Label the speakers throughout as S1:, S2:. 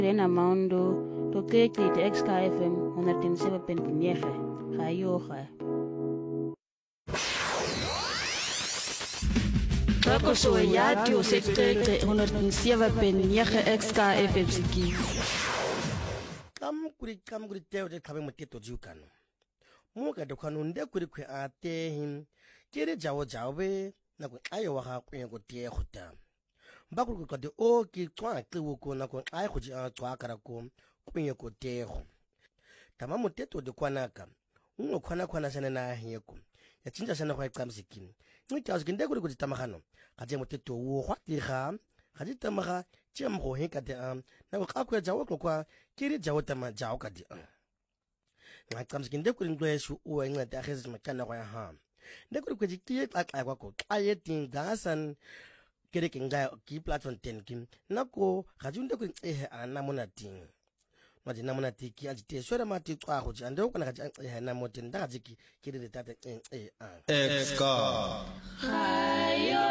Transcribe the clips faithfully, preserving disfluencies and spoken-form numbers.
S1: Rena Maundo, Tokeke de X K F M, honderdzeven punt negen. Ga yoga. Kako so yati usekeke honderdzeven punt negen X K F M siki.
S2: Kam kuri kam kuri teo de kabe moteto jukano. Muka do kanu nde kuri kwe ate hin. Kiri jawo jawe na kwe ayo waka kwenye kote khuta. Mbakuru kwa de o ki kwa kliwu ko na kwe ayo khuji a kwa karako kwenye kote khu. Tama moteto de kwa naka. Ungo kwa na kwa na sana na hiyeko. Ya chinja sana kwa ikamsikini. Ngi chawo sikinde kuri kuti tamakano. Kaje moteto uo kwa tiha. Kaje tamaka chia mko hinka de am. Na kwa kwa jawo kwa kiri jawo tama jawo ka de am. Nga kamsikinde kuri ngweshu uwe nga de akhezi makana kwa ya ham. Ndekuri kwe jitiye kwa kwa kwa aye tingasan kere kinga ki platform ten kim nako kajunde kwe ehe anamuna ting maji namuna tiki ajite shora mati kwa kuji ande ukona kaji ehe namote ndaga jiki kiri retate eh eh
S3: X K
S4: hayo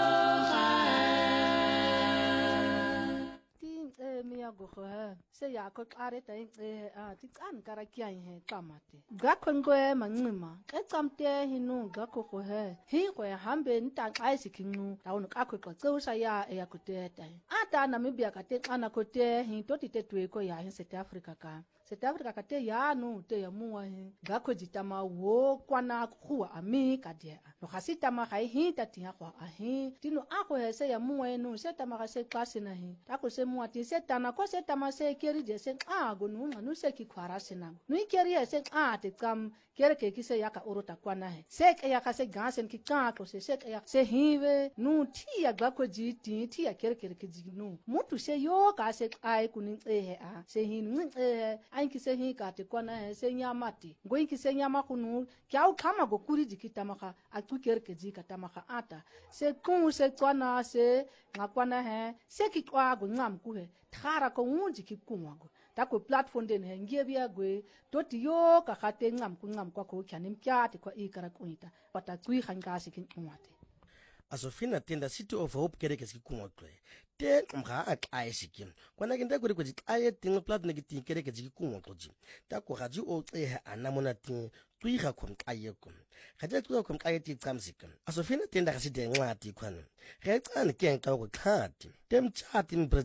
S4: Mia go ha se ya ko qare ta e a ti kan kara kya he tamate ga khongwe mangcima e tsamte hinu ga ko go he hi go hambe nta ai sikinu ta uno ka ko tseusa ya e ya ko te ta ata na mibia ka te ana ko te hi to ti te twe ko ya he South Africa ka South Africa ka te ya no te ya muwa he ga ko jitama wo kwana khuwa ami ka dia no khasita ma khai hi ta ti ya kwa a hi tino a ko he se ya muwa no se ta ma ka se klase na hi ta ko se muwa ti se tana ko se tama se keri je se a go no nganu se ki khwara sena no keri se a te kam kere ke ki se ya ka orota kwana he se ke ya ka se gansen ki ka ko se se ya se hive no ti ya gwa ko ji ti ti ya kere kere ki ji no mutu se yo ka se ai kunin e he a se hin nin e ai ki se hi ka te kwana he se nyamati ngoi ki se nyama kunu kya u khama go kuri ji ki tamaka a ku kere ke ji ka tamaka ata se ku se kwana se ngakwana he se ki kwa go ngam ku he thara ko unji ki kumwago ta ko platform den he ngiebia gwe toti yo ka khate ngam ku ngam kwa ko kyanim kyati kwa ikara kunita pata tsui khangasi kin umate
S2: Asofina tenda City of Hope kere kesi kumotwe te mkha akai sikim kwana kinde kuri kuji aye ting plat ne gitin kere kesi kumotji ta ko gaji o tse anamona tin tui ga khom kaye kum gaje tui khom kaye ti tsamsikim Asofina tenda kasi de ngati kwana ge tsani ken ka ko khati tem chatin